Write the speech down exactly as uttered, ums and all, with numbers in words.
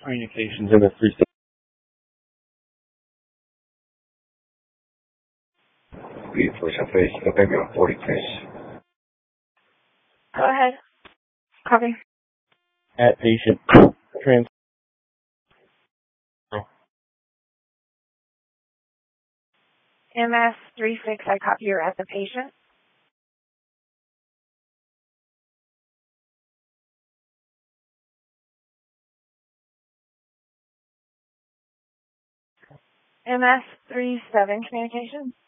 Communications in the three six. Beautiful surface, November forty-three. Go ahead. Copy. At patient. Trans. M S three six, I copy you're at the patient. M S three seven, communications.